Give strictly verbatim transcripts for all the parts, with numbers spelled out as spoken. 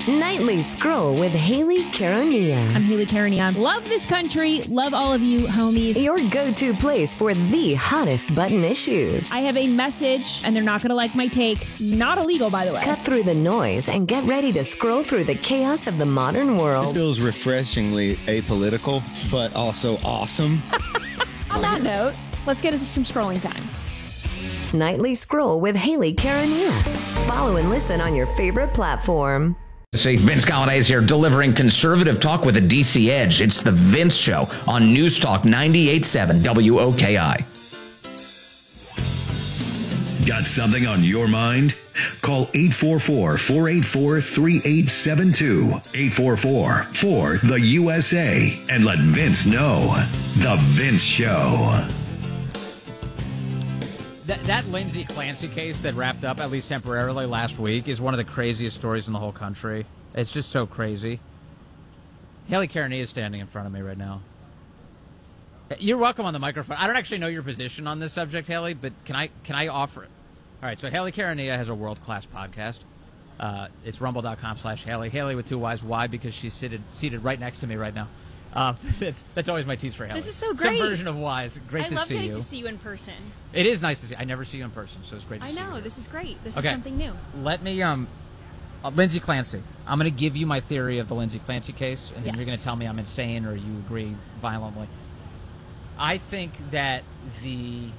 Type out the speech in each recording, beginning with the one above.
Nightly Scroll with Haley Caronia. I'm Haley Caronia. Love this country. Love all of you homies. Your go-to place for the hottest button issues. I have a message, and they're not going to like my take. Not illegal, by the way. Cut through the noise and get ready to scroll through the chaos of the modern world. This feels refreshingly apolitical, but also awesome. On that note, let's get into some scrolling time. Nightly Scroll with Haley Caronia. Follow and listen on your favorite platform. See, Vince Galladay is here delivering conservative talk with a D C edge. It's the Vince Show on News Talk ninety-eight point seven W O K I. Got something on your mind? Call eight four four, four eight four, three eight seven two, eight four four, four the U S A, and let Vince know. The Vince Show. That, that Lindsay Clancy case that wrapped up, at least temporarily, last week is one of the craziest stories in the whole country. It's just so crazy. Haley Caronia is standing in front of me right now. You're welcome on the microphone. I don't actually know your position on this subject, Haley, but can I can I offer it? All right, so Haley Caronia has a world-class podcast. Uh, it's rumble.com slash Haley. Haley with two Y's. Why? Because she's seated, seated right next to me right now. Uh, that's, that's always my tease for Haley. This is so great. Some version of wise. Great I to love see getting you. to see you in person. It is nice to see. I never see you in person, so it's great to I see you. know. This is great. This Okay. is something new. Let me, um, uh, Lindsay Clancy. I'm going to give you my theory of the Lindsay Clancy case, and then Yes. you're going to tell me I'm insane or you agree violently. I think that the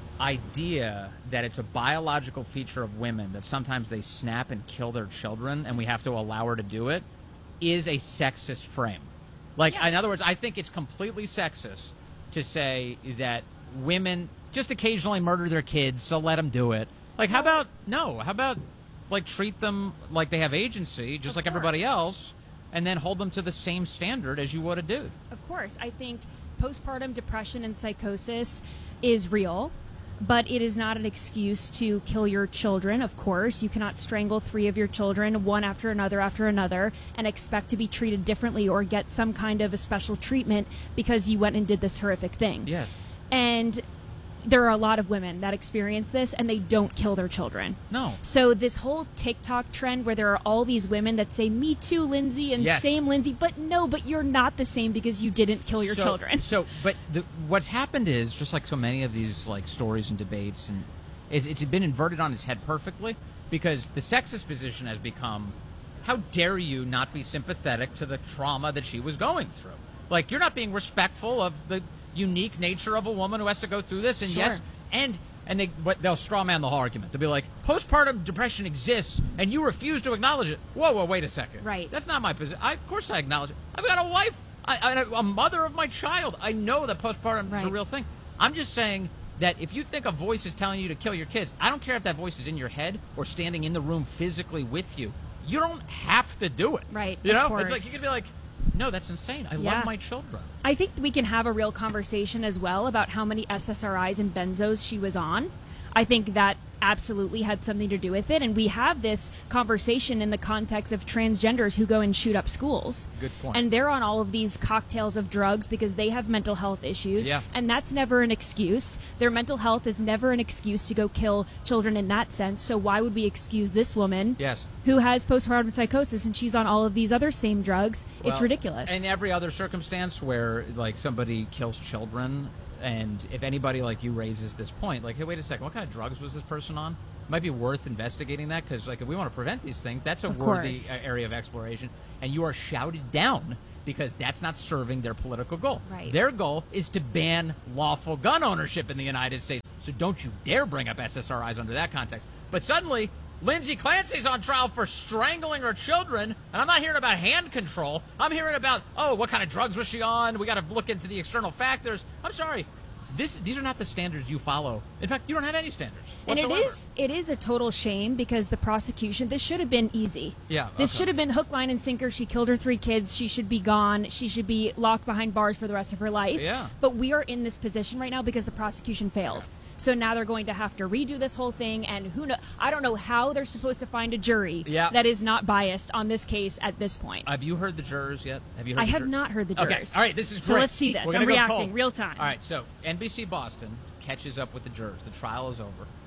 idea that it's a biological feature of women that sometimes they snap and kill their children and we have to allow her to do it is a sexist frame. Like, Yes. in other words, I think it's completely sexist to say that women just occasionally murder their kids, so let them do it. Like, how about, no, how about, like, treat them like they have agency, just Of like everybody course. else, and then hold them to the same standard as you would a dude. Of course, I think postpartum depression and psychosis is real, but it is not an excuse to kill your children, of course. You cannot strangle three of your children, one after another after another, and expect to be treated differently or get some kind of a special treatment because you went and did this horrific thing. Yes. And there are a lot of women that experience this, and they don't kill their children. No. So this whole TikTok trend where there are all these women that say, me too, Lindsay, and Yes. same Lindsay, but no, but you're not the same because you didn't kill your so, children. So, but the, what's happened is, just like so many of these like stories and debates, and is it's been inverted on its head perfectly, because the sexist position has become, how dare you not be sympathetic to the trauma that she was going through? Like, you're not being respectful of the unique nature of a woman who has to go through this, and Sure. yes, and and they but they'll straw man the whole argument. They'll be like, postpartum depression exists, and you refuse to acknowledge it. Whoa, whoa, wait a second. Right. That's not my position. I, of course I acknowledge it. I've got a wife, I, I, a mother of my child. I know that postpartum is a Right. real thing. I'm just saying that if you think a voice is telling you to kill your kids, I don't care if that voice is in your head or standing in the room physically with you. You don't have to do it. Right, You know? of It's like course. you can be like, no, that's insane. I Yeah. love my children. I think we can have a real conversation as well about how many S S R Is and benzos she was on. I think that absolutely had something to do with it. And we have this conversation in the context of transgenders who go and shoot up schools. Good point. And they're on all of these cocktails of drugs because they have mental health issues. Yeah. And that's never an excuse. Their mental health is never an excuse to go kill children in that sense. So why would we excuse this woman Yes. who has postpartum psychosis and she's on all of these other same drugs? It's Well, ridiculous. In every other circumstance where, like, somebody kills children, and if anybody like you raises this point, like, hey, wait a second, what kind of drugs was this person on? It might be worth investigating that, because, like, if we want to prevent these things, that's a Of worthy course. uh, area of exploration, and you are shouted down because that's not serving their political goal. Right. Their goal is to ban lawful gun ownership in the United States. So don't you dare bring up S S R Is under that context. But suddenly, Lindsay Clancy's on trial for strangling her children, and I'm not hearing about hand control. I'm hearing about, oh, what kind of drugs was she on? We got to look into the external factors. I'm sorry. This, these are not the standards you follow. In fact, you don't have any standards And it whatsoever. is it is a total shame because the prosecution, this should have been easy. Yeah, This okay. should have been hook, line, and sinker. She killed her three kids. She should be gone. She should be locked behind bars for the rest of her life. Yeah. But we are in this position right now because the prosecution failed. So now they're going to have to redo this whole thing, and who know? I don't know how they're supposed to find a jury Yeah. that is not biased on this case at this point. Have you heard the jurors yet? Have you heard I the have jur- not heard the Okay, jurors. all right, this is great. So let's see this. We're I'm gonna go reacting cold. real time. All right, so N B C Boston catches up with the jurors. The trial is over.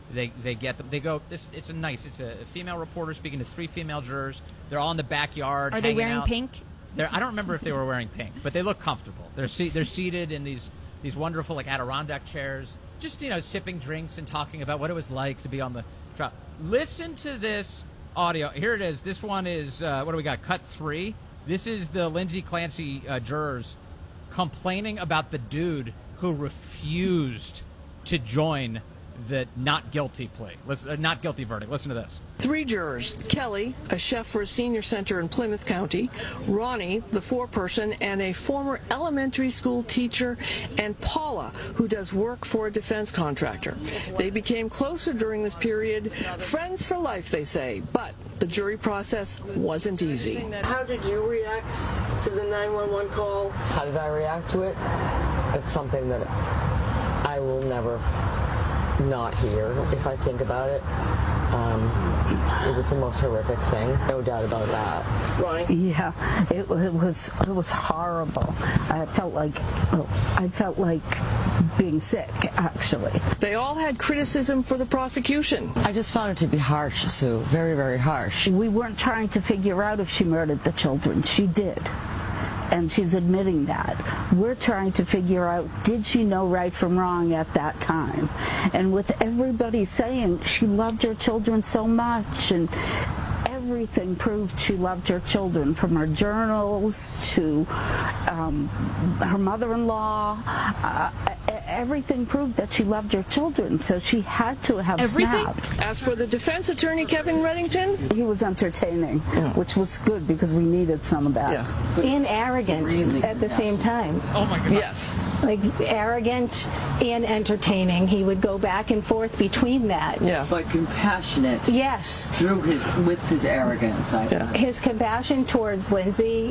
They they get them. They go. This it's a nice. It's a female reporter speaking to three female jurors. They're all in the backyard. Are they wearing out. pink? They're, I don't remember if they were wearing pink, but they look comfortable. They're se- they're seated in these these wonderful like Adirondack chairs, just you know sipping drinks and talking about what it was like to be on the trial. Listen to this audio. Here it is. This one is uh, what do we got? Cut three. This is the Lindsay Clancy uh, jurors complaining about the dude who refused to join the not guilty plea, Listen, uh, not guilty verdict. Listen to this. Three jurors, Kelly, a chef for a senior center in Plymouth County, Ronnie, the foreperson, and a former elementary school teacher, and Paula, who does work for a defense contractor. They became closer during this period, friends for life, they say, but the jury process wasn't easy. How did you react to the nine one one call? How did I react to it? It's something that I will never not hear if I think about it. Um, it was the most horrific thing, no doubt about that. Right? Yeah, it, it was it was horrible. I felt like oh, I felt like being sick, actually. They all had criticism for the prosecution. I just found it to be harsh, Sue. Very, very harsh. We weren't trying to figure out if she murdered the children. She did. And she's admitting that. We're trying to figure out, did she know right from wrong at that time? And with everybody saying she loved her children so much, and everything proved she loved her children, from her journals to um, her mother-in-law. Uh, everything proved that she loved her children, so she had to have Everything? snapped. As for the defense attorney, Kevin Reddington, He was entertaining, Yeah. which was good because we needed some of that. Yeah. And arrogant Really? at the same time. Oh my God. yes, Like arrogant and entertaining. He would go back and forth between that. yeah. But compassionate Yes. through his with his arrogance. I Yeah. His compassion towards Lindsay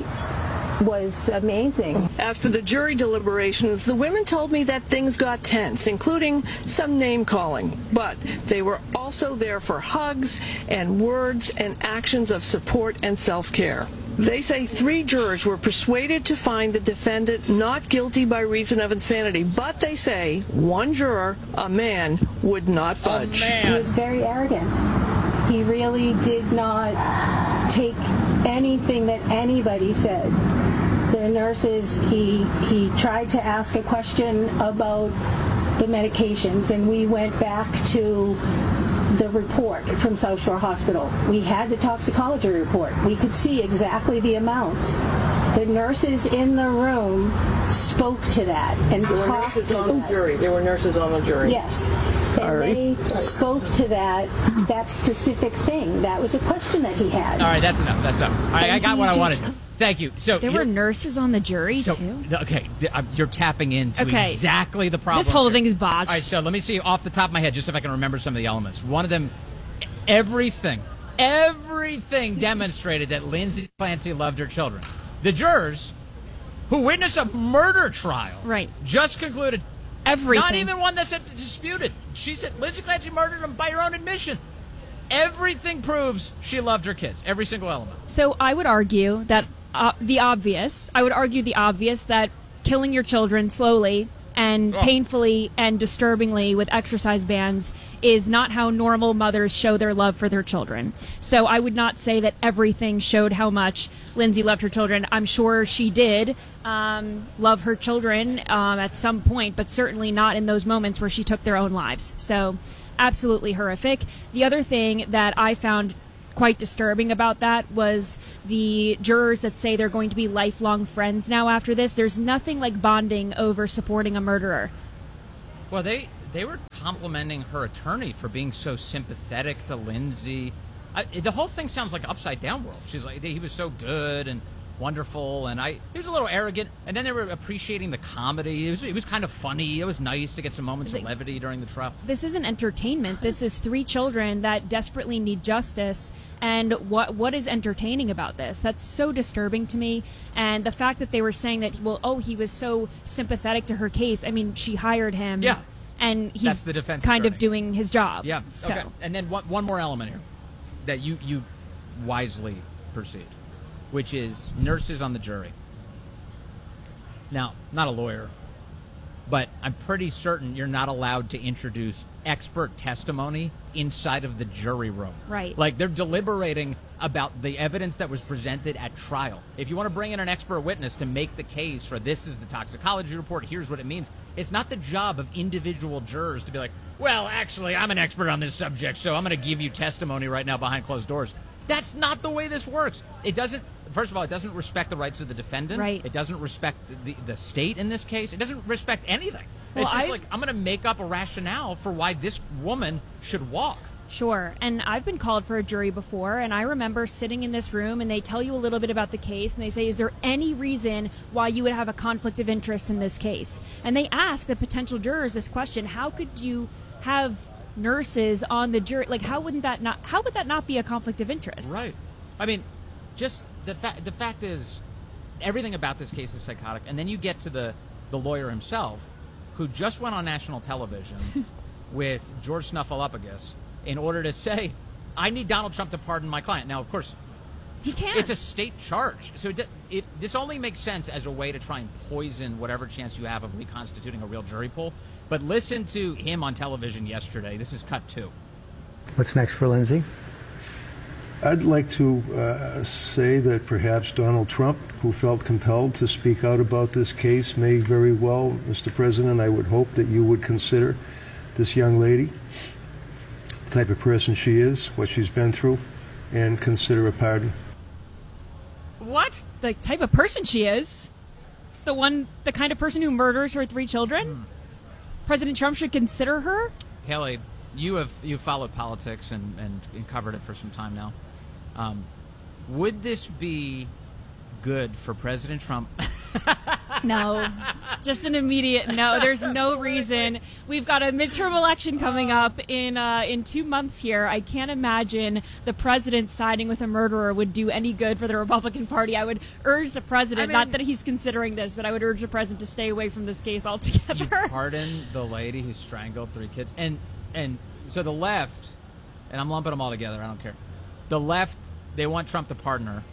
was amazing. As for the jury deliberations, the women told me that things got tense, including some name-calling. But they were also there for hugs and words and actions of support and self-care. They say three jurors were persuaded to find the defendant not guilty by reason of insanity, but they say one juror, a man, would not budge. He was very arrogant. He really did not take anything that anybody said. The nurses, he he tried to ask a question about the medications, and we went back to the report from South Shore Hospital. We had the toxicology report. We could see exactly the amounts. The nurses in the room spoke to that and There were talked nurses to on the that. jury. There were nurses on the jury. Yes. Sorry. And they spoke to that that specific thing. That was a question that he had. All right, that's enough. That's enough. All right, I got he what I just- wanted. Thank you. So There you're- were nurses on the jury, so, too? Okay, th- uh, you're tapping into Okay. exactly the problem. This whole here. thing is botched. All right, so let me see off the top of my head, just if I can remember some of the elements. One of them, everything, everything demonstrated that Lindsay Clancy loved her children. The jurors, who witnessed a murder trial, Right. just concluded. Everything. Not even one that's disputed. She said Lindsay Clancy murdered him by her own admission. Everything proves she loved her kids. Every single element. So I would argue that uh, the obvious, I would argue the obvious that killing your children slowly and Oh. painfully and disturbingly with exercise bands is not how normal mothers show their love for their children. So I would not say that everything showed how much Lindsay loved her children. I'm sure she did um, love her children um, at some point, but certainly not in those moments where she took their own lives. So absolutely horrific. The other thing that I found quite disturbing about that was the jurors that say they're going to be lifelong friends now after this. There's nothing like bonding over supporting a murderer. Well, they they were complimenting her attorney for being so sympathetic to Lindsay. I, the whole thing sounds like upside down world. She's like, he was so good and wonderful, and I he was a little arrogant. And then they were appreciating the comedy. It was it was kind of funny. It was nice to get some moments of levity during the trial. This isn't entertainment. This is three children that desperately need justice. And what what is entertaining about this? That's so disturbing to me. And the fact that they were saying that, well, oh, he was so sympathetic to her case. I mean, she hired him. Yeah. And he's That's the defense kind attorney. of doing his job. Yeah. So. Okay. And then one, one more element here that you, you wisely perceived, which is nurses on the jury. Now, not a lawyer, but I'm pretty certain you're not allowed to introduce expert testimony inside of the jury room. Right. Like, they're deliberating about the evidence that was presented at trial. If you want to bring in an expert witness to make the case for this is the toxicology report, here's what it means, it's not the job of individual jurors to be like, well, actually, I'm an expert on this subject, so I'm going to give you testimony right now behind closed doors. That's not the way this works. It doesn't, first of all, it doesn't respect the rights of the defendant. Right. It doesn't respect the, the, the state in this case. It doesn't respect anything. Well, it's just I've- like, I'm going to make up a rationale for why this woman should walk. Sure. And I've been called for a jury before, and I remember sitting in this room, and they tell you a little bit about the case, and they say, is there any reason why you would have a conflict of interest in this case? And they ask the potential jurors this question: how could you have nurses on the jury? Like, how wouldn't that not, how would that not be a conflict of interest? Right. I mean, just the fact, the fact is, everything about this case is psychotic. And then you get to the, the lawyer himself, who just went on national television with George Snuffleupagus in order to say, I need Donald Trump to pardon my client. Now, of course, he can't. It's a state charge. So it, it, this only makes sense as a way to try and poison whatever chance you have of reconstituting a real jury pool. But listen to him on television yesterday. This is cut two. What's next for Lindsay? I'd like to uh, say that perhaps Donald Trump, who felt compelled to speak out about this case, may very well, Mister President, I would hope that you would consider this young lady, the type of person she is, what she's been through, and consider a pardon. What? The type of person she is? The one, the kind of person who murders her three children? Hmm. President Trump should consider her? Haley, you have you followed politics and, and, and covered it for some time now. Um, would this be good for President Trump? No. Just an immediate no. There's no reason. We've got a midterm election coming up in uh, in two months here. I can't imagine the president siding with a murderer would do any good for the Republican Party. I would urge the president, I mean, not that he's considering this, but I would urge the president to stay away from this case altogether. You pardon the lady who strangled three kids. And and so the left, and I'm lumping them all together, I don't care. The left, they want Trump to pardon her.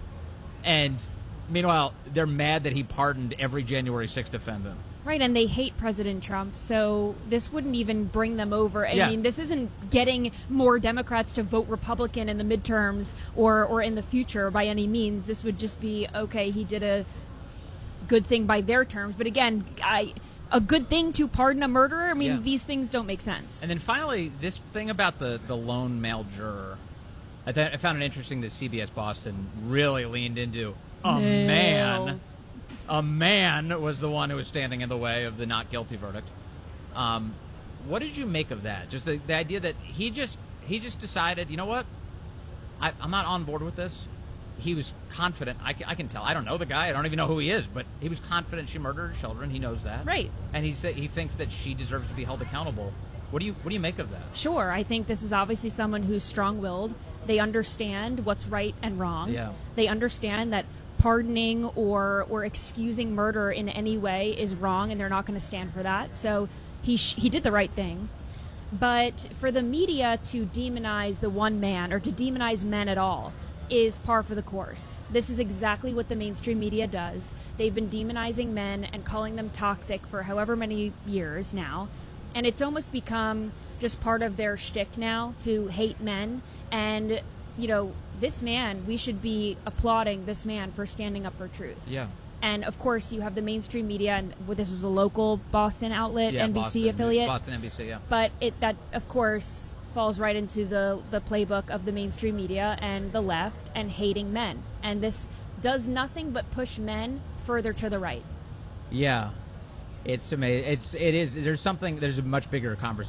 And meanwhile, they're mad that he pardoned every January sixth defendant. Right, and they hate President Trump, so this wouldn't even bring them over. I Yeah. mean, this isn't getting more Democrats to vote Republican in the midterms or, or in the future by any means. This would just be, okay, he did a good thing by their terms. But again, I, a good thing to pardon a murderer? I mean, Yeah. these things don't make sense. And then finally, this thing about the, the lone male juror. I, th- I found it interesting that C B S Boston really leaned into a No. man. A man was the one who was standing in the way of the not guilty verdict. Um, what did you make of that? Just the, the idea that he just he just decided, you know what? I, I'm not on board with this. He was confident. I, I can tell. I don't know the guy. I don't even know who he is, but he was confident she murdered her children. He knows that. Right. And he said he thinks that she deserves to be held accountable. What do you what do you make of that? Sure, I think this is obviously someone who's strong-willed. They understand what's right and wrong. Yeah. They understand that pardoning or or excusing murder in any way is wrong, and they're not going to stand for that. So he sh- he did the right thing. But for the media to demonize the one man or to demonize men at all is par for the course. This is exactly what the mainstream media does. They've been demonizing men and calling them toxic for however many years now. And it's almost become just part of their shtick now to hate men. And, you know, this man, we should be applauding this man for standing up for truth. Yeah. And, of course, you have the mainstream media, and well, this is a local Boston outlet, Yeah, N B C Boston, affiliate. Boston N B C, yeah. But it that, of course, falls right into the, the playbook of the mainstream media and the left and hating men. And this does nothing but push men further to the right. Yeah. It's amazing. It's it is. There's something. There's a much bigger conversation.